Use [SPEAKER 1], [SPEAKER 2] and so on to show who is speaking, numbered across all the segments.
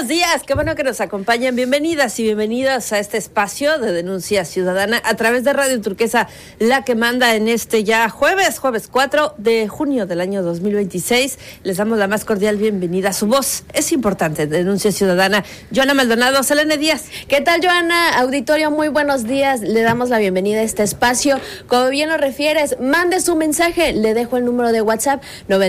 [SPEAKER 1] buenos días, qué bueno que nos acompañan. Bienvenidas y bienvenidos a este espacio de denuncia ciudadana a través de Radio Turquesa, la que manda en este ya jueves 4 de junio del año 2026. Les damos la más cordial bienvenida. Su voz es importante, denuncia ciudadana. Joana Maldonado, Selene Díaz.
[SPEAKER 2] ¿Qué tal, Joana? Auditorio, muy buenos días. Le damos la bienvenida a este espacio. Como bien lo refieres, mande su mensaje. Le dejo el número de WhatsApp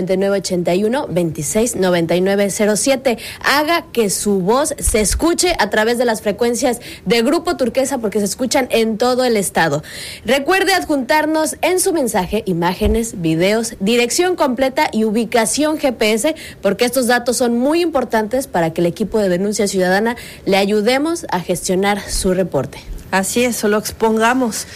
[SPEAKER 2] 9981-269907. Haga que su voz se escuche a través de las frecuencias de Grupo Turquesa, porque se escuchan en todo el estado. Recuerde adjuntarnos en su mensaje imágenes, videos, dirección completa y ubicación GPS, porque estos datos son muy importantes para que el equipo de denuncia ciudadana le ayudemos a gestionar su reporte.
[SPEAKER 1] Así es, o lo expongamos.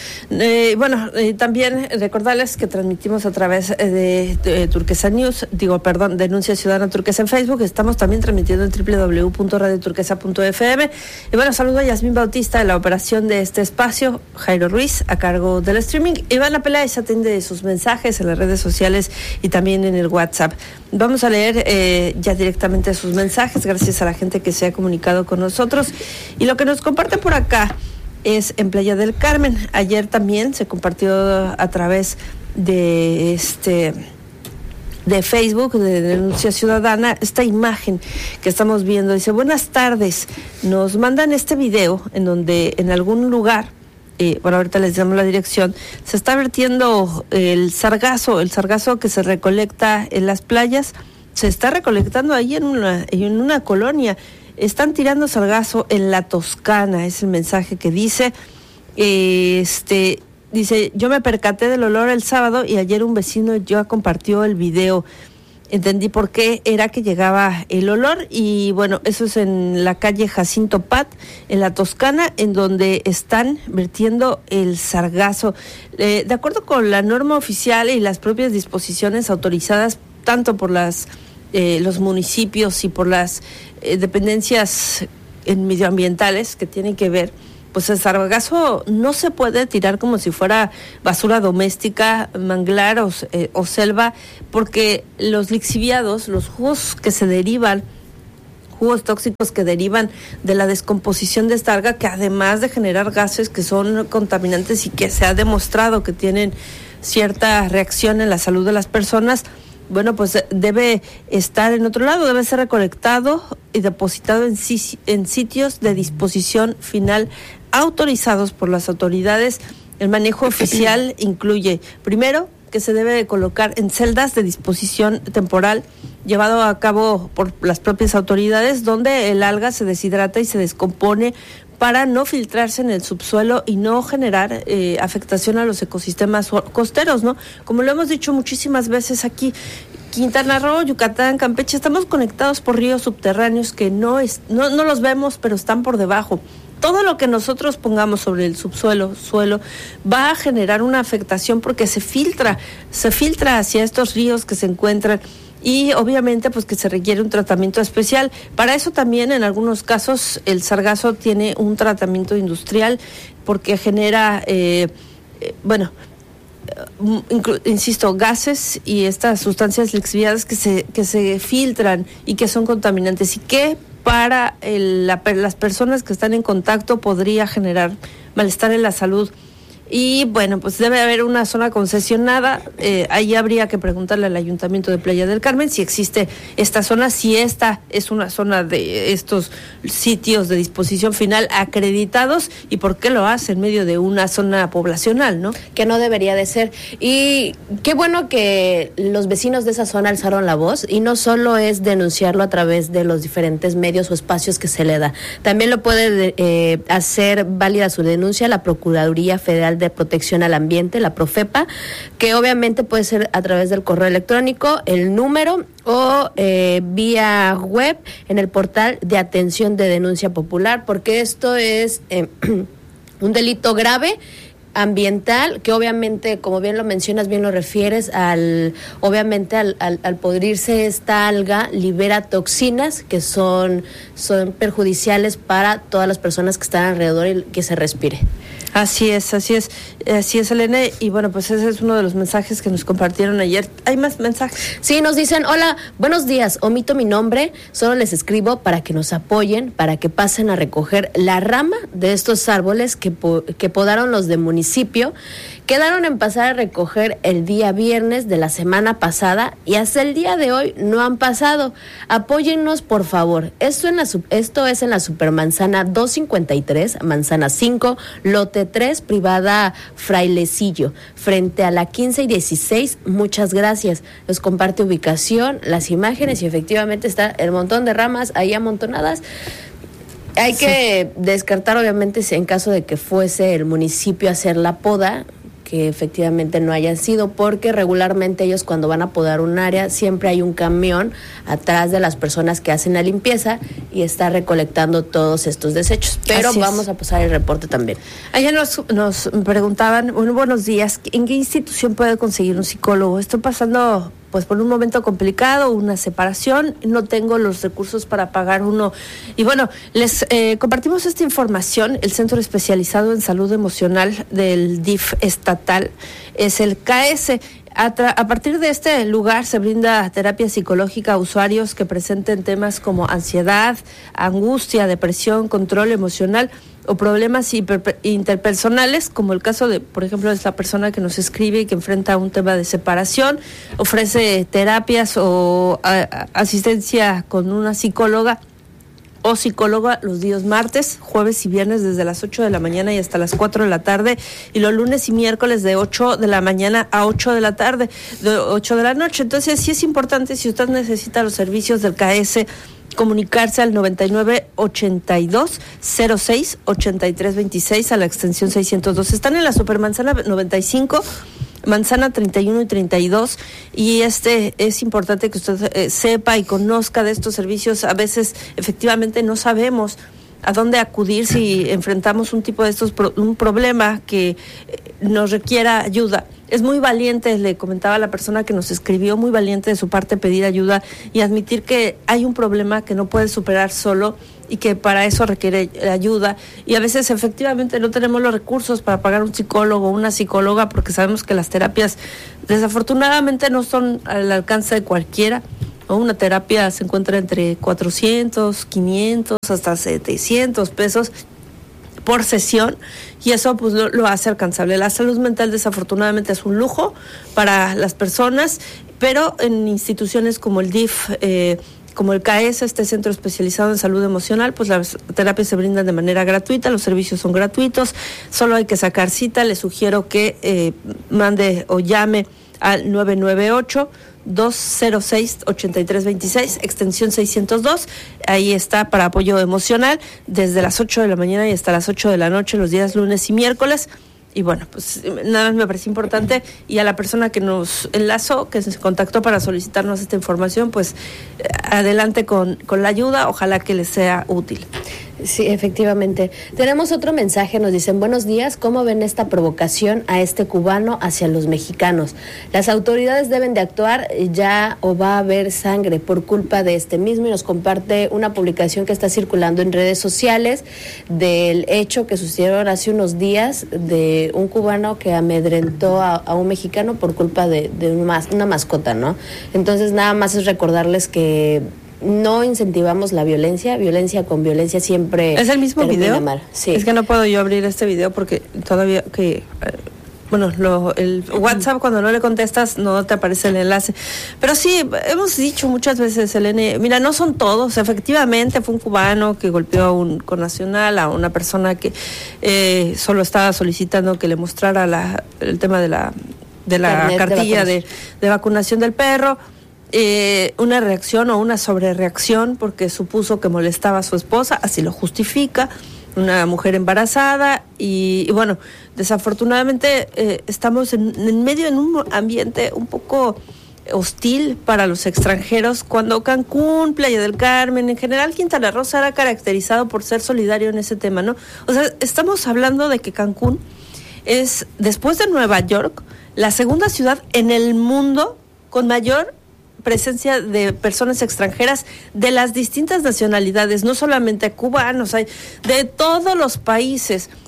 [SPEAKER 1] También recordarles que transmitimos a través de Turquesa News, Denuncia Ciudadana Turquesa en Facebook. Estamos también transmitiendo en www.radioturquesa.fm. Y bueno, saludo a Yasmín Bautista de la operación de este espacio, Jairo Ruiz a cargo del streaming. Ivana Peláez atiende sus mensajes en las redes sociales y también en el WhatsApp. Vamos a leer ya directamente sus mensajes, gracias a la gente que se ha comunicado con nosotros. Y lo que nos comparten por acá es en Playa del Carmen. Ayer también se compartió a través de Facebook, de Denuncia Ciudadana, esta imagen que estamos viendo. Dice, buenas tardes, nos mandan este video en donde en algún lugar, ahorita les damos la dirección, se está vertiendo el sargazo que se recolecta en las playas, se está recolectando ahí en una colonia. Están tirando sargazo en la Toscana, es el mensaje que dice. Dice, yo me percaté del olor el sábado y ayer un vecino ya compartió el video. Entendí por qué era que llegaba el olor y bueno, eso es en la calle Jacinto Pat, en la Toscana, en donde están vertiendo el sargazo. De acuerdo con la norma oficial y las propias disposiciones autorizadas tanto por los municipios y por las dependencias medioambientales que tienen que ver, pues el sargazo no se puede tirar como si fuera basura doméstica, manglar o selva, porque los lixiviados, los jugos tóxicos que derivan de la descomposición de esta alga, que además de generar gases que son contaminantes y que se ha demostrado que tienen cierta reacción en la salud de las personas, bueno, pues debe estar en otro lado, debe ser recolectado y depositado en sitios de disposición final autorizados por las autoridades. El manejo oficial incluye, primero, que se debe colocar en celdas de disposición temporal llevado a cabo por las propias autoridades, donde el alga se deshidrata y se descompone para no filtrarse en el subsuelo y no generar afectación a los ecosistemas costeros, ¿no? Como lo hemos dicho muchísimas veces aquí, Quintana Roo, Yucatán, Campeche, estamos conectados por ríos subterráneos que no los vemos, pero están por debajo. Todo lo que nosotros pongamos sobre el suelo va a generar una afectación porque se filtra hacia estos ríos que se encuentran. Y obviamente pues que se requiere un tratamiento especial. Para eso también en algunos casos el sargazo tiene un tratamiento industrial porque genera, insisto, gases y estas sustancias lixiviadas que se filtran y que son contaminantes y que para las personas que están en contacto podría generar malestar en la salud. Y bueno, pues debe haber una zona concesionada, ahí habría que preguntarle al Ayuntamiento de Playa del Carmen si existe esta zona, si esta es una zona de estos sitios de disposición final acreditados y por qué lo hace en medio de una zona poblacional, ¿no?
[SPEAKER 2] Que no debería de ser. Y qué bueno que los vecinos de esa zona alzaron la voz y no solo es denunciarlo a través de los diferentes medios o espacios que se le da, también lo puede hacer válida su denuncia la Procuraduría Federal de Protección al Ambiente, la Profepa, que obviamente puede ser a través del correo electrónico, el número o vía web en el portal de atención de denuncia popular, porque esto es un delito grave ambiental que obviamente, como bien lo mencionas, bien lo refieres, al podrirse esta alga libera toxinas que son perjudiciales para todas las personas que están alrededor y que se respire.
[SPEAKER 1] Así es, Elena, y bueno, pues ese es uno de los mensajes que nos compartieron ayer. ¿Hay más mensajes?
[SPEAKER 2] Sí, nos dicen, hola, buenos días, omito mi nombre, solo les escribo para que nos apoyen, para que pasen a recoger la rama de estos árboles que podaron los de municipio. Quedaron en pasar a recoger el día viernes de la semana pasada y hasta el día de hoy no han pasado. Apóyennos, por favor. Esto es en la Supermanzana 253, Manzana 5, Lote 3, privada Frailecillo, frente a la 15 y 16. Muchas gracias. Nos comparte ubicación, las imágenes y efectivamente está el montón de ramas ahí amontonadas. Hay que descartar, obviamente, si en caso de que fuese el municipio a hacer la poda, que efectivamente no hayan sido, porque regularmente ellos cuando van a podar un área siempre hay un camión atrás de las personas que hacen la limpieza y está recolectando todos estos desechos. Pero vamos a pasar el reporte también.
[SPEAKER 1] Ayer nos preguntaban, bueno, buenos días, ¿en qué institución puede conseguir un psicólogo? Estoy pasando pues por un momento complicado, una separación, no tengo los recursos para pagar uno. Y bueno, les compartimos esta información. El Centro Especializado en Salud Emocional del DIF estatal es el KS. A partir de este lugar se brinda terapia psicológica a usuarios que presenten temas como ansiedad, angustia, depresión, control emocional o problemas interpersonales, como el caso de, por ejemplo, de esta persona que nos escribe y que enfrenta un tema de separación. Ofrece terapias o asistencia con una psicóloga o psicóloga los días martes, jueves y viernes desde las 8 de la mañana y hasta las 4 de la tarde, y los lunes y miércoles de 8 de la mañana a 8 de la tarde, de 8 de la noche. Entonces sí es importante, si usted necesita los servicios del KS, comunicarse al 9982-06-8326 a la extensión 602. Están en la Supermanzana 95, Manzana 31 y 32, y es importante que usted sepa y conozca de estos servicios. A veces efectivamente no sabemos a dónde acudir si enfrentamos un tipo de un problema que nos requiera ayuda. Es muy valiente, le comentaba a la persona que nos escribió, muy valiente de su parte pedir ayuda y admitir que hay un problema que no puede superar solo y que para eso requiere ayuda. Y a veces efectivamente no tenemos los recursos para pagar un psicólogo o una psicóloga, porque sabemos que las terapias desafortunadamente no son al alcance de cualquiera. Una terapia se encuentra entre 400, 500, hasta 700 pesos por sesión, y eso pues lo hace alcanzable. La salud mental desafortunadamente es un lujo para las personas, pero en instituciones como el DIF, como el KS, este Centro Especializado en Salud Emocional, pues las terapias se brindan de manera gratuita, los servicios son gratuitos, solo hay que sacar cita. Les sugiero que mande o llame al 998-206-8326, extensión 602, ahí está para apoyo emocional, desde las 8 de la mañana y hasta las 8 de la noche, los días lunes y miércoles. Y bueno, pues nada más me parece importante, y a la persona que nos enlazó, que se contactó para solicitarnos esta información, pues adelante con la ayuda, ojalá que les sea útil.
[SPEAKER 2] Sí, efectivamente. Tenemos otro mensaje, nos dicen, buenos días, ¿cómo ven esta provocación a este cubano hacia los mexicanos? Las autoridades deben de actuar ya o va a haber sangre por culpa de este mismo, y nos comparte una publicación que está circulando en redes sociales del hecho que sucedieron hace unos días de un cubano que amedrentó a un mexicano por culpa de una mascota, ¿no? Entonces nada más es recordarles que no incentivamos la violencia con violencia siempre.
[SPEAKER 1] ¿Es el mismo video?
[SPEAKER 2] Mal. Sí.
[SPEAKER 1] Es que no puedo yo abrir este video porque todavía el WhatsApp, cuando no le contestas no te aparece el enlace. Pero sí, hemos dicho muchas veces, Elena, mira, no son todos. Efectivamente fue un cubano que golpeó a un connacional, a una persona que solo estaba solicitando que le mostrara el tema de la cartilla de vacunación del perro. Una reacción o una sobrereacción porque supuso que molestaba a su esposa, así lo justifica, una mujer embarazada, y bueno, desafortunadamente estamos en medio en un ambiente un poco hostil para los extranjeros, cuando Cancún, Playa del Carmen, en general Quintana Roo era caracterizado por ser solidario en ese tema, ¿no? O sea, estamos hablando de que Cancún es, después de Nueva York, la segunda ciudad en el mundo con mayor presencia de personas extranjeras de las distintas nacionalidades, no solamente cubanos, hay de todos los países.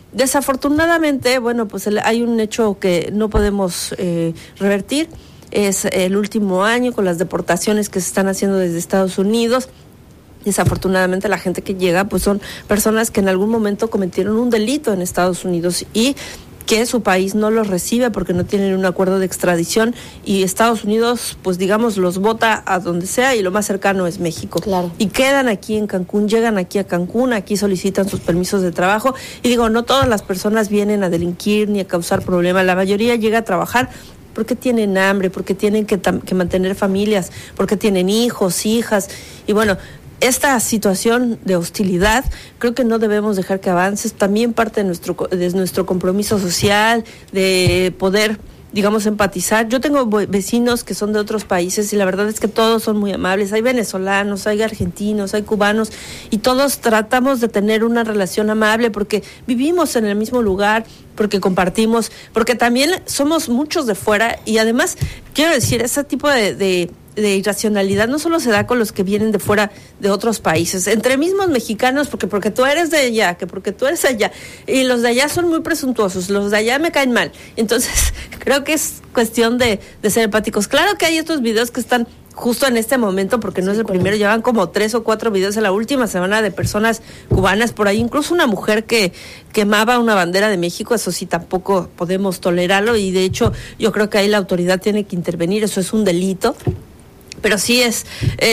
[SPEAKER 1] desafortunadamente, bueno, pues hay un hecho que no podemos revertir. Es el último año con las deportaciones que se están haciendo desde Estados Unidos. Desafortunadamente la gente que llega pues son personas que en algún momento cometieron un delito en Estados Unidos y que su país no los recibe porque no tienen un acuerdo de extradición, y Estados Unidos, pues digamos, los bota a donde sea, y lo más cercano es México.
[SPEAKER 2] Claro.
[SPEAKER 1] Y quedan aquí en Cancún, llegan aquí a Cancún, aquí solicitan sus permisos de trabajo, y digo, no todas las personas vienen a delinquir ni a causar problemas, la mayoría llega a trabajar porque tienen hambre, porque tienen que mantener familias, porque tienen hijos, hijas, y bueno, esta situación de hostilidad creo que no debemos dejar que avance. También parte de nuestro compromiso social, de poder, digamos, empatizar. Yo tengo vecinos que son de otros países y la verdad es que todos son muy amables. Hay venezolanos, hay argentinos, hay cubanos, y todos tratamos de tener una relación amable porque vivimos en el mismo lugar, porque compartimos, porque también somos muchos de fuera, y además, quiero decir, ese tipo de irracionalidad no solo se da con los que vienen de fuera de otros países, entre mismos mexicanos, porque tú eres de allá, que porque tú eres allá, y los de allá son muy presuntuosos, los de allá me caen mal. Entonces creo que es cuestión de ser empáticos. Claro que hay estos videos que están justo en este momento, porque no es el primero, llevan como 3 o 4 videos en la última semana de personas cubanas, por ahí incluso una mujer que quemaba una bandera de México. Eso sí, tampoco podemos tolerarlo, y de hecho yo creo que ahí la autoridad tiene que intervenir, eso es un delito. Pero sí es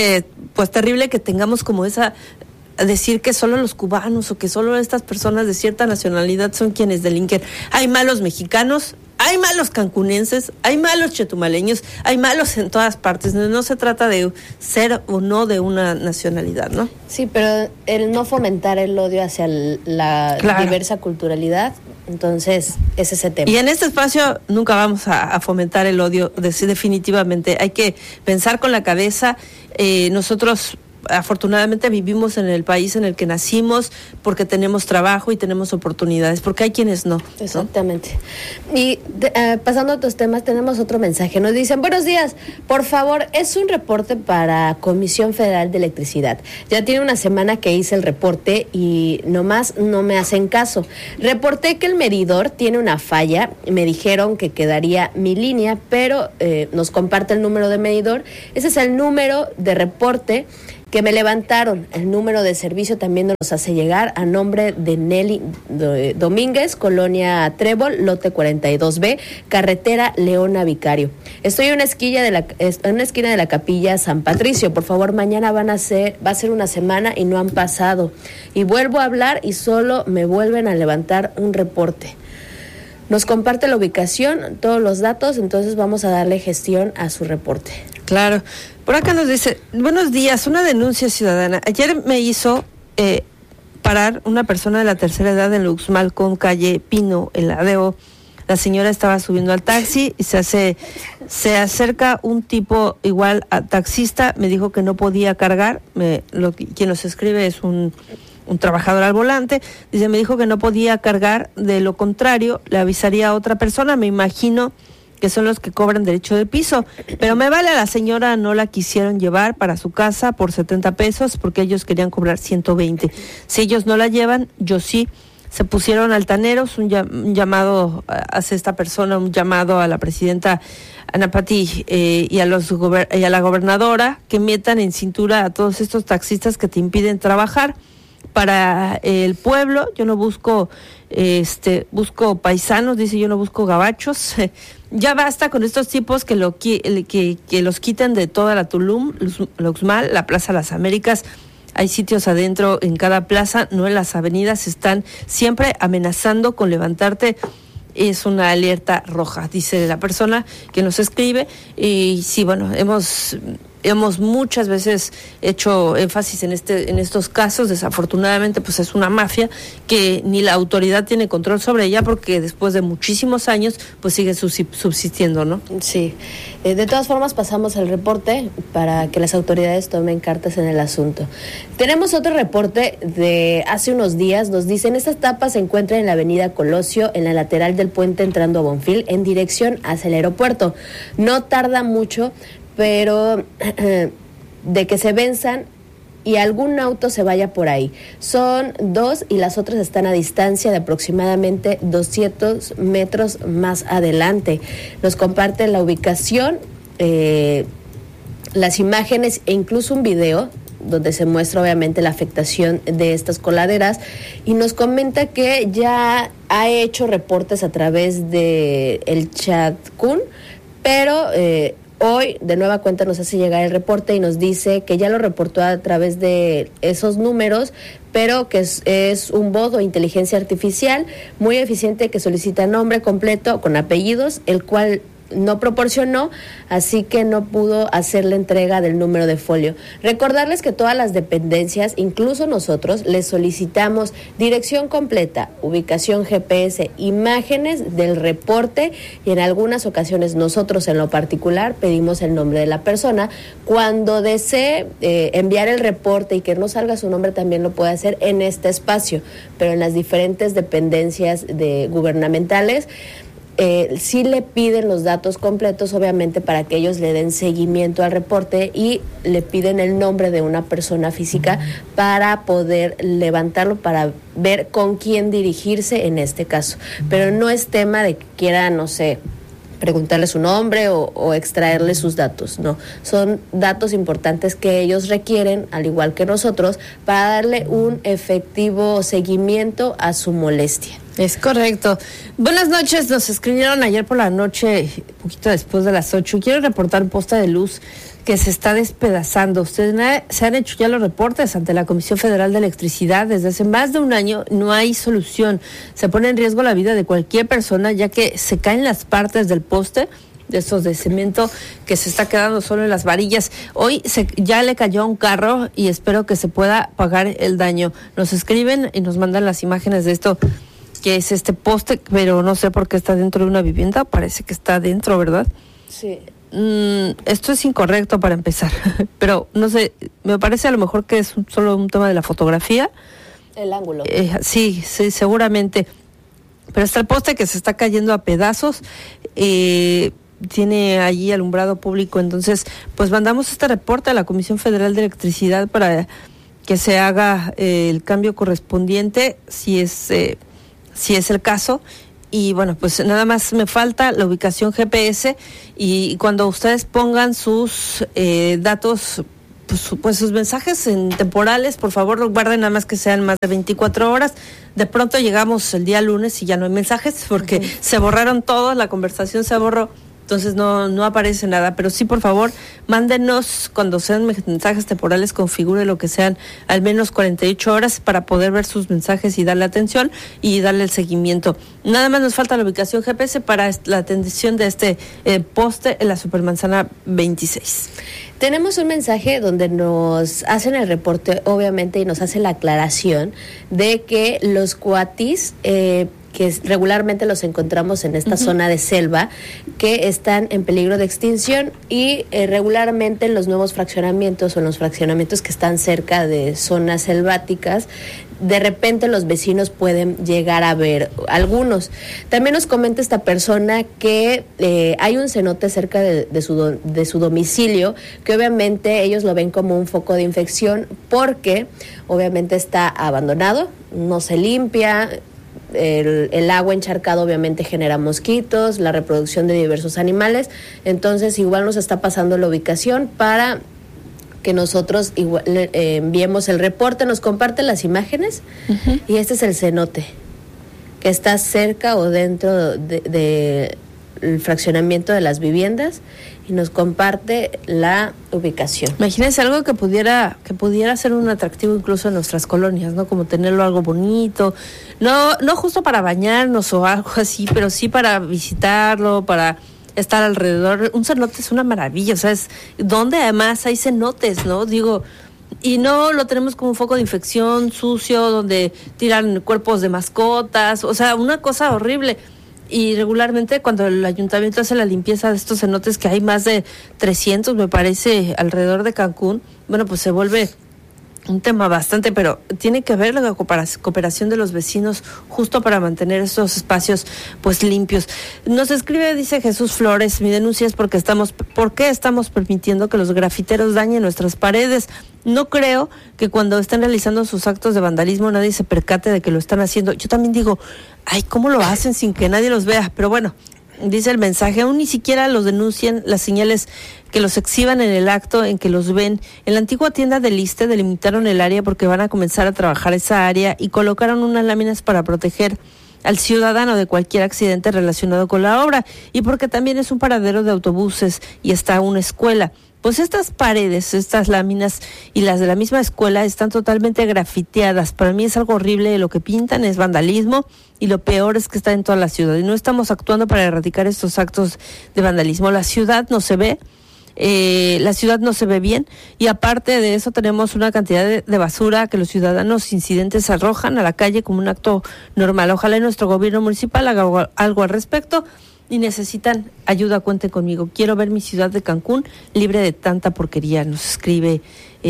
[SPEAKER 1] pues terrible que tengamos como decir que solo los cubanos o que solo estas personas de cierta nacionalidad son quienes delinquen. Hay malos mexicanos, hay malos cancunenses, hay malos chetumaleños, hay malos en todas partes. No se trata de ser o no de una nacionalidad, ¿no?
[SPEAKER 2] Sí, pero el no fomentar el odio hacia la diversa culturalidad, entonces es ese tema.
[SPEAKER 1] Y en este espacio nunca vamos a fomentar el odio, definitivamente. Hay que pensar con la cabeza. Nosotros afortunadamente vivimos en el país en el que nacimos porque tenemos trabajo y tenemos oportunidades, porque hay quienes no.
[SPEAKER 2] Exactamente. ¿No? Y pasando a otros temas, tenemos otro mensaje. Nos dicen: buenos días, por favor, es un reporte para Comisión Federal de Electricidad. Ya tiene una semana que hice el reporte y nomás no me hacen caso. Reporté que el medidor tiene una falla, me dijeron que quedaría mi línea, pero nos comparte el número de medidor. Ese es el número de reporte que me levantaron. El número de servicio también nos hace llegar a nombre de Nelly Domínguez, Colonia Trébol, lote 42B, carretera Leona Vicario. Estoy en una esquina de la Capilla San Patricio. Por favor, mañana va a ser una semana y no han pasado. Y vuelvo a hablar y solo me vuelven a levantar un reporte. Nos comparte la ubicación, todos los datos, entonces vamos a darle gestión a su reporte.
[SPEAKER 1] Claro. Por acá nos dice: buenos días, una denuncia ciudadana. Ayer me hizo parar una persona de la tercera edad en Luxmal con calle Pino, en la ADO. La señora estaba subiendo al taxi y se acerca un tipo igual a taxista, me dijo que no podía cargar. Quien nos escribe es un trabajador al volante. Dice, me dijo que no podía cargar, de lo contrario le avisaría a otra persona, me imagino que son los que cobran derecho de piso, pero me vale, a la señora no la quisieron llevar para su casa por 70 pesos porque ellos querían cobrar 120. Si ellos no la llevan, yo sí. Se pusieron altaneros, un llamado hace esta persona, un llamado a la presidenta Ana Pati y a la gobernadora, que metan en cintura a todos estos taxistas que te impiden trabajar. Para el pueblo, yo no busco paisanos, dice, yo no busco gabachos. Ya basta con estos tipos que los quiten de toda la Tulum, Luxmal, la Plaza Las Américas. Hay sitios adentro en cada plaza, no en las avenidas, están siempre amenazando con levantarte. Es una alerta roja, dice la persona que nos escribe. Y sí, bueno, hemos muchas veces hecho énfasis en estos casos. Desafortunadamente, pues es una mafia que ni la autoridad tiene control sobre ella, porque después de muchísimos años pues sigue subsistiendo, ¿no?
[SPEAKER 2] Sí. De todas formas, pasamos el reporte para que las autoridades tomen cartas en el asunto. Tenemos otro reporte de hace unos días. Nos dicen: esta etapa se encuentra en la avenida Colosio, en la lateral del puente entrando a Bonfil, en dirección hacia el aeropuerto. No tarda mucho, pero de que se venzan y algún auto se vaya por ahí. Son 2 y las otras están a distancia de aproximadamente 200 metros más adelante. Nos comparte la ubicación, las imágenes e incluso un video donde se muestra obviamente la afectación de estas coladeras, y nos comenta que ya ha hecho reportes a través de el chat Kun, pero hoy de nueva cuenta nos hace llegar el reporte y nos dice que ya lo reportó a través de esos números, pero que es un bot o inteligencia artificial muy eficiente que solicita nombre completo con apellidos, el cual no proporcionó, así que no pudo hacer la entrega del número de folio. Recordarles que todas las dependencias, incluso nosotros, les solicitamos dirección completa, ubicación GPS, imágenes del reporte, y en algunas ocasiones nosotros en lo particular pedimos el nombre de la persona. Cuando desee enviar el reporte y que no salga su nombre, también lo puede hacer en este espacio, pero en las diferentes dependencias gubernamentales sí le piden los datos completos, obviamente, para que ellos le den seguimiento al reporte, y le piden el nombre de una persona física para poder levantarlo, para ver con quién dirigirse en este caso. Pero no es tema de que quiera, no sé, preguntarle su nombre o extraerle sus datos, no, son datos importantes que ellos requieren, al igual que nosotros, para darle un efectivo seguimiento a su molestia.
[SPEAKER 1] Es correcto. Buenas noches, nos escribieron ayer por la noche, poquito después de las 8. Quiero reportar un poste de luz que se está despedazando. Ustedes se han hecho ya los reportes ante la Comisión Federal de Electricidad. Desde hace más de un año no hay solución. Se pone en riesgo la vida de cualquier persona, ya que se caen las partes del poste, de estos de cemento, que se está quedando solo en las varillas. Hoy ya le cayó a un carro y espero que se pueda pagar el daño. Nos escriben y nos mandan las imágenes de esto, que es este poste, pero no sé por qué está dentro de una vivienda. Parece que está dentro, ¿verdad?
[SPEAKER 2] Sí.
[SPEAKER 1] Esto es incorrecto para empezar, pero no sé, me parece a lo mejor que es solo un tema de la fotografía.
[SPEAKER 2] El ángulo.
[SPEAKER 1] Sí, seguramente. Pero está el poste que se está cayendo a pedazos. Tiene allí alumbrado público, entonces pues mandamos este reporte a la Comisión Federal de Electricidad para que se haga el cambio correspondiente, si es el caso. Y bueno, pues nada más me falta la ubicación GPS, y cuando ustedes pongan sus datos, pues sus mensajes en temporales, por favor guarden nada más que sean más de 24 horas. De pronto llegamos el día lunes y ya no hay mensajes porque se borraron todos, la conversación se borró. Entonces no aparece nada, pero sí, por favor, mándenos cuando sean mensajes temporales, configure lo que sean al menos 48 horas para poder ver sus mensajes y darle atención y darle el seguimiento. Nada más nos falta la ubicación GPS para la atención de este poste en la Supermanzana 26.
[SPEAKER 2] Tenemos un mensaje donde nos hacen el reporte, obviamente, y nos hace la aclaración de que los coatis, que regularmente los encontramos en esta zona de selva, que están en peligro de extinción, y regularmente en los nuevos fraccionamientos o en los fraccionamientos que están cerca de zonas selváticas, de repente los vecinos pueden llegar a ver algunos. También nos comenta esta persona que hay un cenote cerca de su domicilio, que obviamente ellos lo ven como un foco de infección porque obviamente está abandonado, no se limpia. El agua encharcada obviamente genera mosquitos, la reproducción de diversos animales. Entonces igual nos está pasando la ubicación para que nosotros enviemos el reporte. Nos comparte las imágenes. Y este es el cenote que está cerca o dentro de el fraccionamiento de las viviendas, y nos comparte la ubicación.
[SPEAKER 1] Imagínense algo que pudiera ser un atractivo incluso en nuestras colonias, ¿no? Como tenerlo algo bonito, no justo para bañarnos o algo así, pero sí para visitarlo, para estar alrededor. Un cenote es una maravilla, o sea, es donde además hay cenotes, ¿no? Digo, y no lo tenemos como un foco de infección sucio, donde tiran cuerpos de mascotas, o sea, una cosa horrible. Y regularmente cuando el ayuntamiento hace la limpieza de estos cenotes, que hay más de 300, me parece, alrededor de Cancún, bueno, pues se vuelve un tema bastante, pero tiene que ver la cooperación de los vecinos justo para mantener estos espacios pues limpios. Nos escribe, dice Jesús Flores, mi denuncia es ¿por qué estamos permitiendo que los grafiteros dañen nuestras paredes? No creo que cuando estén realizando sus actos de vandalismo nadie se percate de que lo están haciendo. Yo también digo, ay, ¿cómo lo hacen sin que nadie los vea? Pero bueno, dice el mensaje, aún ni siquiera los denuncian las señales que los exhiban en el acto en que los ven. En la antigua tienda del ISSSTE delimitaron el área porque van a comenzar a trabajar esa área y colocaron unas láminas para proteger al ciudadano de cualquier accidente relacionado con la obra y porque también es un paradero de autobuses y está una escuela. Pues estas paredes, estas láminas y las de la misma escuela están totalmente grafiteadas. Para mí es algo horrible, lo que pintan es vandalismo y lo peor es que está en toda la ciudad y no estamos actuando para erradicar estos actos de vandalismo. La ciudad no se ve. La ciudad no se ve bien y aparte de eso tenemos una cantidad de basura que los ciudadanos incidentes arrojan a la calle como un acto normal. Ojalá nuestro gobierno municipal haga algo al respecto y necesitan ayuda, cuenten conmigo. Quiero ver mi ciudad de Cancún libre de tanta porquería, nos escribe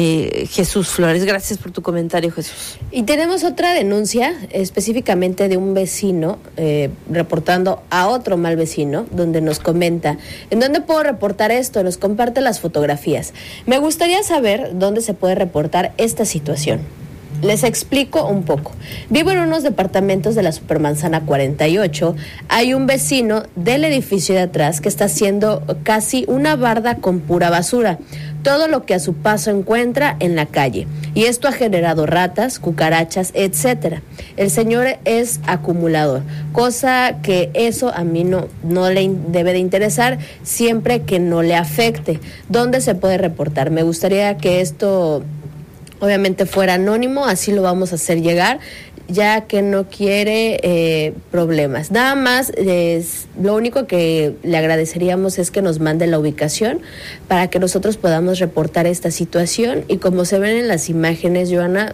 [SPEAKER 1] Jesús Flores. Gracias por tu comentario, Jesús.
[SPEAKER 2] Y tenemos otra denuncia específicamente de un vecino reportando a otro mal vecino, donde nos comenta, ¿en dónde puedo reportar esto? Nos comparte las fotografías. Me gustaría saber dónde se puede reportar esta situación. Les explico un poco. Vivo en unos departamentos de la Supermanzana 48. Hay un vecino del edificio de atrás que está haciendo casi una barda con pura basura. Todo lo que a su paso encuentra en la calle. Y esto ha generado ratas, cucarachas, etcétera. El señor es acumulador, cosa que eso a mí no le debe de interesar siempre que no le afecte. ¿Dónde se puede reportar? Me gustaría que esto obviamente fuera anónimo, así lo vamos a hacer llegar, ya que no quiere problemas. Nada más, lo único que le agradeceríamos es que nos mande la ubicación para que nosotros podamos reportar esta situación. Y como se ven en las imágenes, Joana,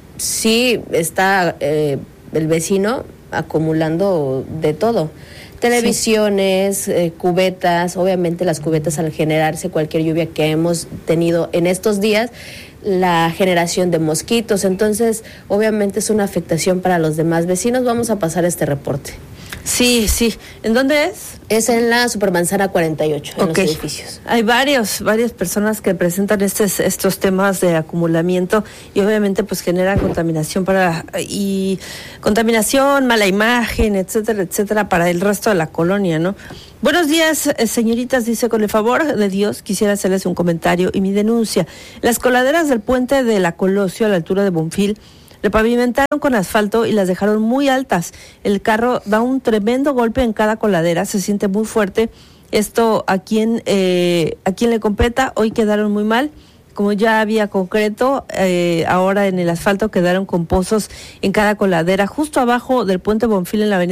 [SPEAKER 2] sí está el vecino acumulando de todo. Televisiones, sí. Cubetas, obviamente las cubetas al generarse cualquier lluvia que hemos tenido en estos días, la generación de mosquitos, entonces obviamente es una afectación para los demás vecinos. Vamos a pasar este reporte.
[SPEAKER 1] Sí. ¿En dónde es?
[SPEAKER 2] Es en la Supermanzana 48, en los edificios.
[SPEAKER 1] Hay varias personas que presentan estos temas de acumulamiento y obviamente pues genera contaminación mala imagen, etcétera, para el resto de la colonia, ¿no? Buenos días, señoritas, dice, con el favor de Dios quisiera hacerles un comentario y mi denuncia. Las coladeras del puente de la Colosio a la altura de Bonfil le pavimentaron con asfalto y las dejaron muy altas. El carro da un tremendo golpe en cada coladera, se siente muy fuerte. Esto a quien le competa, hoy quedaron muy mal. Como ya había concreto, ahora en el asfalto quedaron con pozos en cada coladera. Justo abajo del puente Bonfil en la avenida